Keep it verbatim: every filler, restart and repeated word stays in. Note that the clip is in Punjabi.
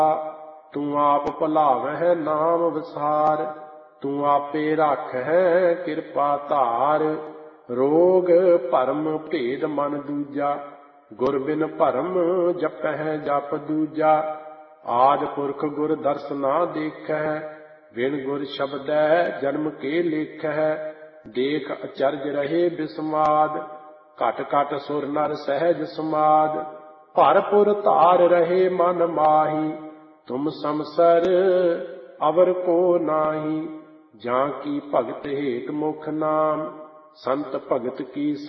ਤੂੰ ਆਪ ਭੁਲਾਵਹਿ ਨਾਮ ਵਿਸਾਰ। ਤੂੰ ਆਪੇ ਰਾਖਹਿ ਕਿਰਪਾ ਧਾਰ। ਰੋਗ ਭਰਮ ਭੇਦ ਮਨ ਦੂਜਾ। ਗੁਰ ਬਿਨ ਭਰਮ ਜਪਹਿ ਜਪ ਦੂਜਾ। ਆਦਿ ਪੁਰਖ ਗੁਰ ਦਰਸ ਨਾ ਦੇਖਹਿ। ਬਿਨ ਗੁਰ ਸ਼ਬਦੈ ਜਨਮ ਕੇ ਲੇਖਹਿ। ਦੇਖ ਅਚਰਜ ਰਹੇ ਬਿਸਮਾਦ। ਘਟ ਘਟ ਸੁਰ ਨਰ ਸਹਿਜ ਸਮਾਦ। ਭਰਪੁਰ ਧਾਰ ਰਹੇ ਮਨ ਮਾਹੀ। ਤੁਮ ਸਮਸਰ ਅਵਰ ਕੋ ਨਾਹੀ। ਜਾਂ ਕੀ ਭਗਤ ਹੇਤ ਮੁਖ ਨਾਮ। ਸੰਤ ਭਗਤ ਕੀ